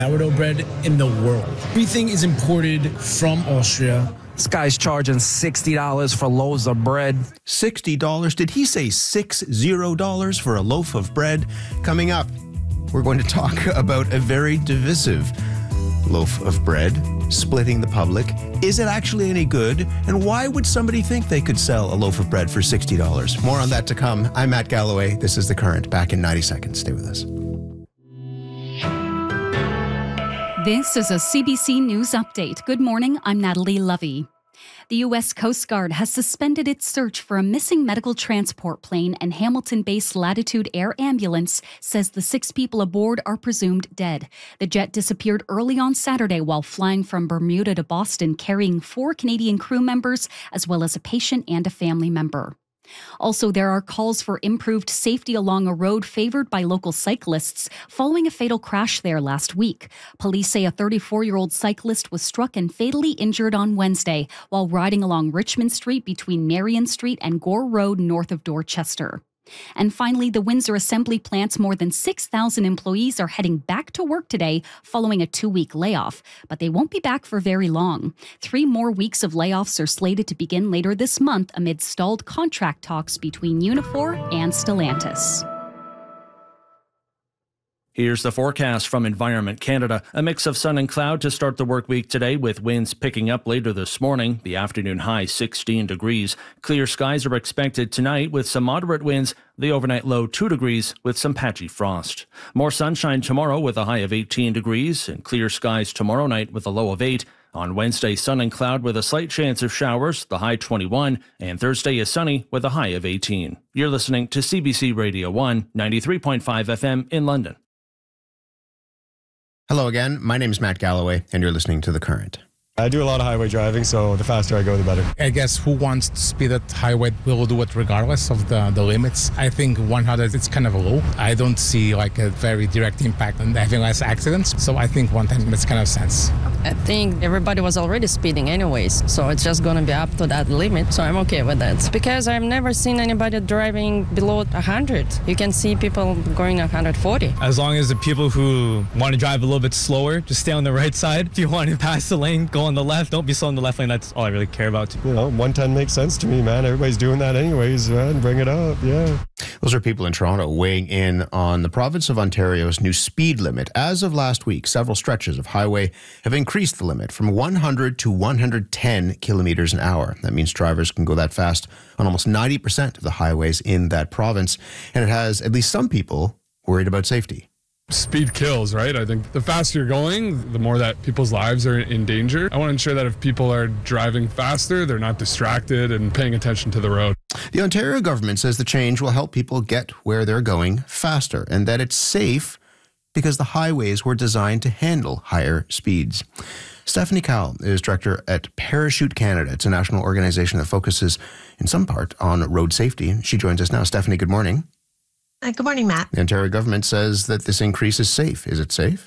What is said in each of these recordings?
Sourdough bread in the world. Everything is imported from Austria. This guy's charging $60 for loaves of bread. $60? Did he say $60 for a loaf of bread? Coming up, we're going to talk about a very divisive loaf of bread, splitting the public. Is it actually any good? And why would somebody think they could sell a loaf of bread for $60? More on that to come. I'm Matt Galloway. This is The Current. Back in 90 seconds. Stay with us. This is a CBC News Update. Good morning, I'm Natalie Lovey. The U.S. Coast Guard has suspended its search for a missing medical transport plane, and Hamilton-based Latitude Air Ambulance says the 6 people aboard are presumed dead. The jet disappeared early on Saturday while flying from Bermuda to Boston, carrying 4 Canadian crew members, as well as a patient and a family member. Also, there are calls for improved safety along a road favored by local cyclists following a fatal crash there last week. Police say a 34-year-old cyclist was struck and fatally injured on Wednesday while riding along Richmond Street between Marion Street and Gore Road north of Dorchester. And finally, the Windsor Assembly Plant's more than 6,000 employees are heading back to work today following a 2-week layoff. But they won't be back for very long. 3 more weeks of layoffs are slated to begin later this month amid stalled contract talks between Unifor and Stellantis. Here's the forecast from Environment Canada. A mix of sun and cloud to start the work week today, with winds picking up later this morning. The afternoon high 16 degrees. Clear skies are expected tonight with some moderate winds. The overnight low 2 degrees with some patchy frost. More sunshine tomorrow with a high of 18 degrees, and clear skies tomorrow night with a low of 8. On Wednesday, sun and cloud with a slight chance of showers, the high 21, and Thursday is sunny with a high of 18. You're listening to CBC Radio 1, 93.5 FM in London. Hello again. My name is Matt Galloway, and you're listening to The Current. I do a lot of highway driving, so the faster I go, the better. I guess who wants to speed at highway will do it regardless of the limits. I think 100 it's kind of low. I don't see like a very direct impact on having less accidents, so I think 110 makes kind of sense. I think everybody was already speeding anyways, so it's just going to be up to that limit, so I'm okay with that. Because I've never seen anybody driving below 100. You can see people going 140. As long as the people who want to drive a little bit slower, just stay on the right side. If you want to pass the lane, go on the left. Don't be slow in the left lane. That's all I really care about. You know, 110 makes sense to me, man. Everybody's doing that anyways, man. Bring it up, yeah. Those are people in Toronto weighing in on the province of Ontario's new speed limit. As of last week, several stretches of highway have increased the limit from 100 to 110 kilometers an hour. That means drivers can go that fast on almost 90% of the highways in that province. And it has at least some people worried about safety. Speed kills, right? I think the faster you're going, the more that people's lives are in danger. I want to ensure that if people are driving faster, they're not distracted and paying attention to the road. The Ontario government says the change will help people get where they're going faster and that it's safe because the highways were designed to handle higher speeds. Stephanie Cowell is director at Parachute Canada. It's a national organization that focuses in some part on road safety. She joins us now. Stephanie, good morning. Good morning, Matt. The Ontario government says that this increase is safe. Is it safe?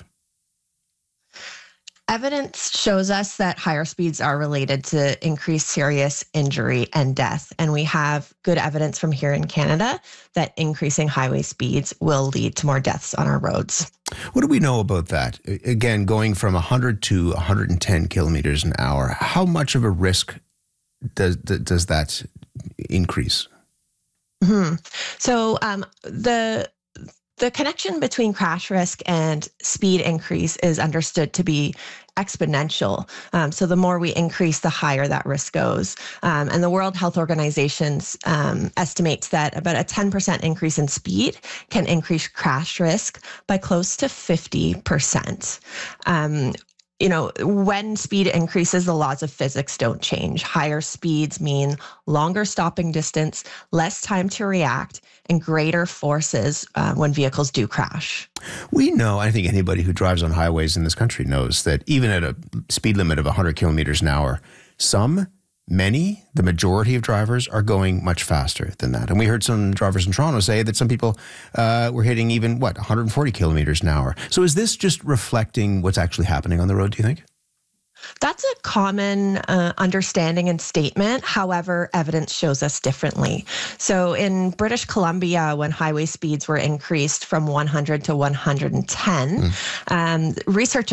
Evidence shows us that higher speeds are related to increased serious injury and death. And we have good evidence from here in Canada that increasing highway speeds will lead to more deaths on our roads. What do we know about that? Again, going from 100 to 110 kilometers an hour, how much of a risk does that increase? Mm-hmm. So the connection between crash risk and speed increase is understood to be exponential. So the more we increase, the higher that risk goes. And the World Health Organization estimates that about a 10% increase in speed can increase crash risk by close to 50%. You know, when speed increases, the laws of physics don't change. Higher speeds mean longer stopping distance, less time to react, and greater forces when vehicles do crash. We know, I think anybody who drives on highways in this country knows that even at a speed limit of 100 kilometers an hour, the majority of drivers are going much faster than that. And we heard some drivers in Toronto say that some people were hitting even, 140 kilometers an hour. So is this just reflecting what's actually happening on the road, do you think? That's a common understanding and statement. However, evidence shows us differently. So in British Columbia, when highway speeds were increased from 100 to 110, research